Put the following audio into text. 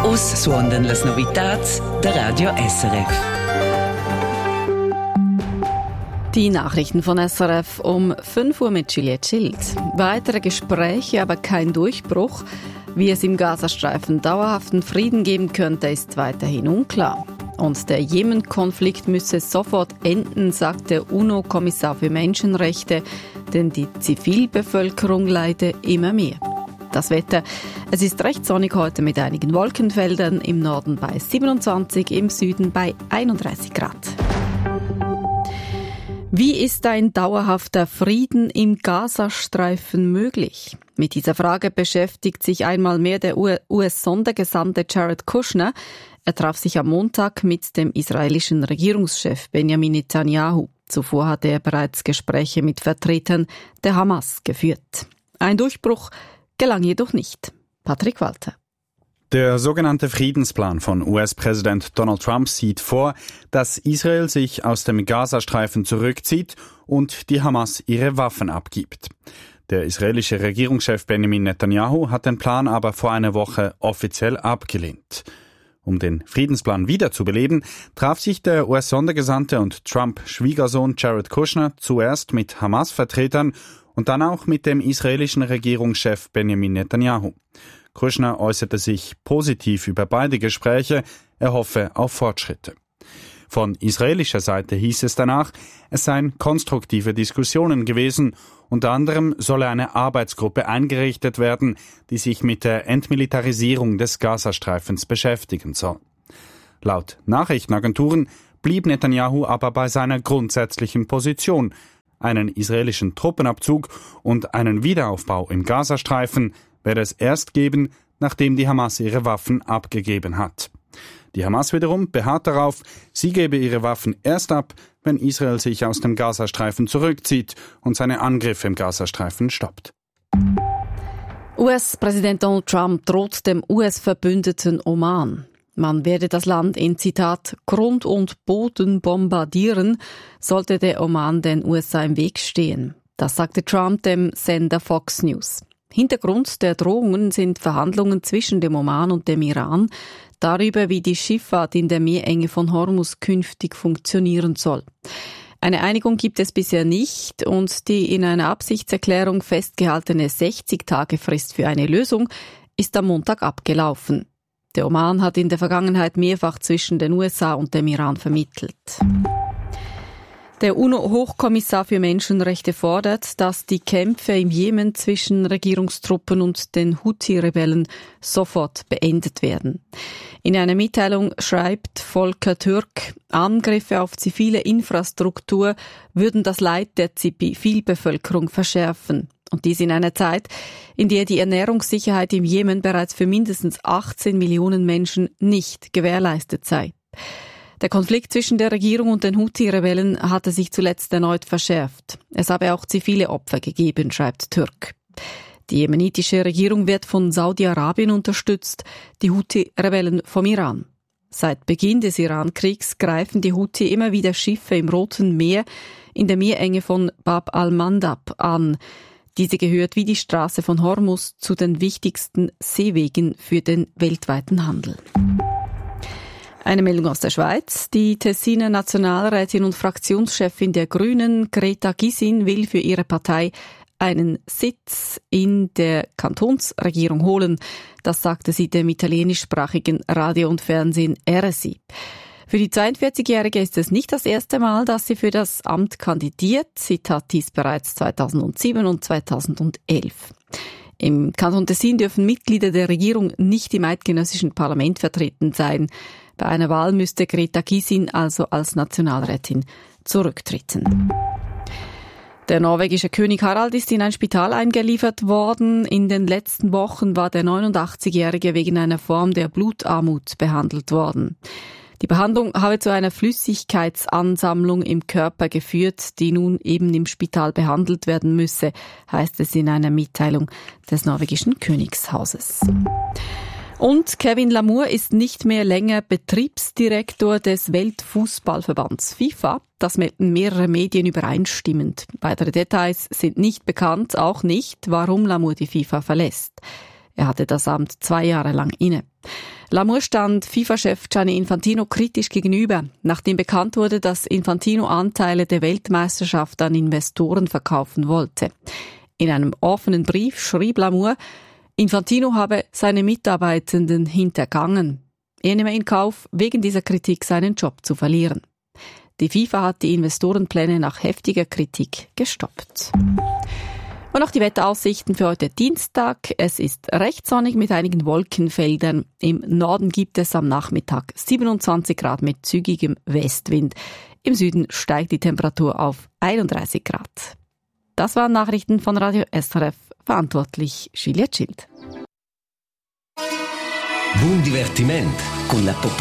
Us suondan las novitats der Radio SRF. Die Nachrichten von SRF um 5 Uhr mit Juliette Schild. Weitere Gespräche, aber kein Durchbruch. Wie es im Gazastreifen dauerhaften Frieden geben könnte, ist weiterhin unklar. Und der Jemen-Konflikt müsse sofort enden, sagt der UNO-Kommissar für Menschenrechte, denn die Zivilbevölkerung leide immer mehr. Das Wetter. Es ist recht sonnig heute mit einigen Wolkenfeldern, im Norden bei 27, im Süden bei 31 Grad. Wie ist ein dauerhafter Frieden im Gazastreifen möglich? Mit dieser Frage beschäftigt sich einmal mehr der US-Sondergesandte Jared Kushner. Er traf sich am Montag mit dem israelischen Regierungschef Benjamin Netanyahu. Zuvor hatte er bereits Gespräche mit Vertretern der Hamas geführt. Ein Durchbruch gelang jedoch nicht. Patrick Walter. Der sogenannte Friedensplan von US-Präsident Donald Trump sieht vor, dass Israel sich aus dem Gazastreifen zurückzieht und die Hamas ihre Waffen abgibt. Der israelische Regierungschef Benjamin Netanyahu hat den Plan aber vor einer Woche offiziell abgelehnt. Um den Friedensplan wiederzubeleben, traf sich der US-Sondergesandte und Trump-Schwiegersohn Jared Kushner zuerst mit Hamas-Vertretern und dann auch mit dem israelischen Regierungschef Benjamin Netanyahu. Kushner äußerte sich positiv über beide Gespräche, er hoffe auf Fortschritte. Von israelischer Seite hieß es danach, es seien konstruktive Diskussionen gewesen. Unter anderem solle eine Arbeitsgruppe eingerichtet werden, die sich mit der Entmilitarisierung des Gazastreifens beschäftigen soll. Laut Nachrichtenagenturen blieb Netanyahu aber bei seiner grundsätzlichen Position. Einen israelischen Truppenabzug und einen Wiederaufbau im Gazastreifen werde es erst geben, nachdem die Hamas ihre Waffen abgegeben hat. Die Hamas wiederum beharrt darauf, sie gebe ihre Waffen erst ab, wenn Israel sich aus dem Gazastreifen zurückzieht und seine Angriffe im Gazastreifen stoppt. US-Präsident Donald Trump droht dem US-Verbündeten Oman. Man werde das Land in, Zitat, Grund und Boden bombardieren, sollte der Oman den USA im Weg stehen. Das sagte Trump dem Sender Fox News. Hintergrund der Drohungen sind Verhandlungen zwischen dem Oman und dem Iran darüber, wie die Schifffahrt in der Meerenge von Hormuz künftig funktionieren soll. Eine Einigung gibt es bisher nicht und die in einer Absichtserklärung festgehaltene 60-Tage-Frist für eine Lösung ist am Montag abgelaufen. Der Oman hat in der Vergangenheit mehrfach zwischen den USA und dem Iran vermittelt. Der UNO-Hochkommissar für Menschenrechte fordert, dass die Kämpfe im Jemen zwischen Regierungstruppen und den Houthi-Rebellen sofort beendet werden. In einer Mitteilung schreibt Volker Türk, Angriffe auf zivile Infrastruktur würden das Leid der Zivilbevölkerung verschärfen. Und dies in einer Zeit, in der die Ernährungssicherheit im Jemen bereits für mindestens 18 Millionen Menschen nicht gewährleistet sei. Der Konflikt zwischen der Regierung und den Houthi-Rebellen hatte sich zuletzt erneut verschärft. Es habe auch zivile Opfer gegeben, schreibt Türk. Die jemenitische Regierung wird von Saudi-Arabien unterstützt, die Houthi-Rebellen vom Iran. Seit Beginn des Iran-Kriegs greifen die Houthi immer wieder Schiffe im Roten Meer in der Meerenge von Bab al-Mandab an. Diese gehört wie die Straße von Hormuz zu den wichtigsten Seewegen für den weltweiten Handel. Eine Meldung aus der Schweiz. Die Tessiner Nationalrätin und Fraktionschefin der Grünen, Greta Gysin, will für ihre Partei einen Sitz in der Kantonsregierung holen. Das sagte sie dem italienischsprachigen Radio und Fernsehen RSI. Für die 42-Jährige ist es nicht das erste Mal, dass sie für das Amt kandidiert. Sie tat dies bereits 2007 und 2011. Im Kanton Tessin dürfen Mitglieder der Regierung nicht im eidgenössischen Parlament vertreten sein. Bei einer Wahl müsste Greta Gysin also als Nationalrätin zurücktreten. Der norwegische König Harald ist in ein Spital eingeliefert worden. In den letzten Wochen war der 89-Jährige wegen einer Form der Blutarmut behandelt worden. Die Behandlung habe zu einer Flüssigkeitsansammlung im Körper geführt, die nun eben im Spital behandelt werden müsse, heißt es in einer Mitteilung des norwegischen Königshauses. Und Kevin Lamour ist nicht mehr länger Betriebsdirektor des Weltfußballverbands FIFA. Das melden mehrere Medien übereinstimmend. Weitere Details sind nicht bekannt, auch nicht, warum Lamour die FIFA verlässt. Er hatte das Amt 2 Jahre lang inne. Lamour stand FIFA-Chef Gianni Infantino kritisch gegenüber, nachdem bekannt wurde, dass Infantino Anteile der Weltmeisterschaft an Investoren verkaufen wollte. In einem offenen Brief schrieb Lamour, Infantino habe seine Mitarbeitenden hintergangen. Er nehme in Kauf, wegen dieser Kritik seinen Job zu verlieren. Die FIFA hat die Investorenpläne nach heftiger Kritik gestoppt. Und auch die Wetteraussichten für heute Dienstag. Es ist recht sonnig mit einigen Wolkenfeldern. Im Norden gibt es am Nachmittag 27 Grad mit zügigem Westwind. Im Süden steigt die Temperatur auf 31 Grad. Das waren Nachrichten von Radio SRF. Verantwortlich Julia Schild. Buon divertimento con la